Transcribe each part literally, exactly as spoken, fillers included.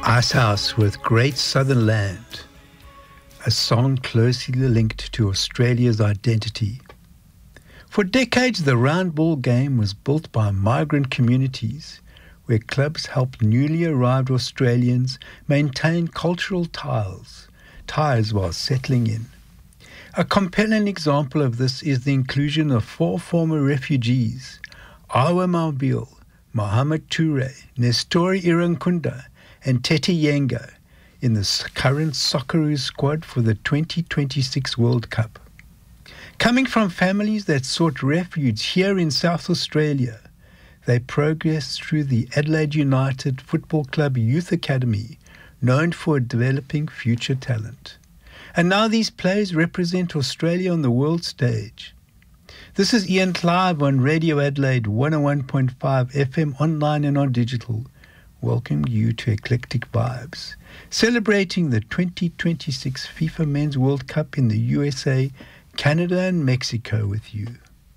Icehouse with Great Southern Land, a song closely linked to Australia's identity. For decades, the round ball game was built by migrant communities, where clubs helped newly arrived Australians maintain cultural ties, ties while settling in. A compelling example of this is the inclusion of four former refugees, Awa Maubil, Mohamed Toure, Nestori Irankunda, and Tete Yenga, in the current Socceroos squad for the twenty twenty-six World Cup. Coming from families that sought refuge here in South Australia, they progressed through the Adelaide United Football Club Youth Academy, known for developing future talent. And now these players represent Australia on the world stage. This is Ian Clive on Radio Adelaide one oh one point five F M, online and on digital, welcoming you to Eclectic Vibes, celebrating the twenty twenty-six FIFA Men's World Cup in the U S A, Canada and Mexico with you.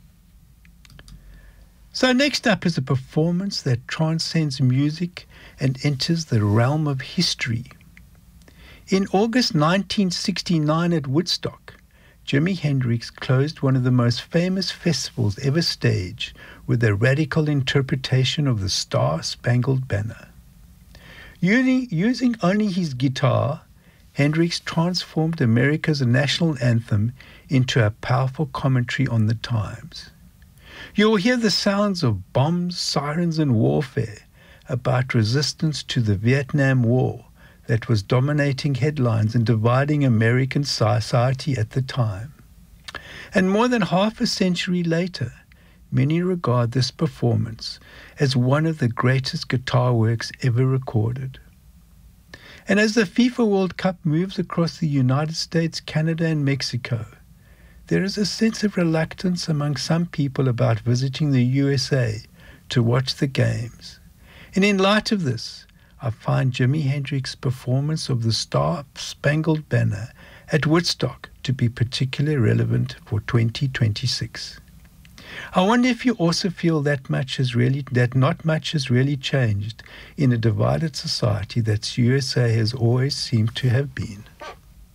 So next up is a performance that transcends music and enters the realm of history. In August nineteen sixty-nine at Woodstock, Jimi Hendrix closed one of the most famous festivals ever staged with a radical interpretation of the Star-Spangled Banner. Using only his guitar, Hendrix transformed America's national anthem into a powerful commentary on the times. You will hear the sounds of bombs, sirens, and warfare about resistance to the Vietnam War that was dominating headlines and dividing American society at the time. And more than half a century later, many regard this performance as one of the greatest guitar works ever recorded. And as the FIFA World Cup moves across the United States, Canada, and Mexico, there is a sense of reluctance among some people about visiting the U S A to watch the games. And in light of this, I find Jimi Hendrix's performance of the Star-Spangled Banner at Woodstock to be particularly relevant for twenty twenty-six. I wonder if you also feel that much has really, that not much has really changed in a divided society that U S A has always seemed to have been.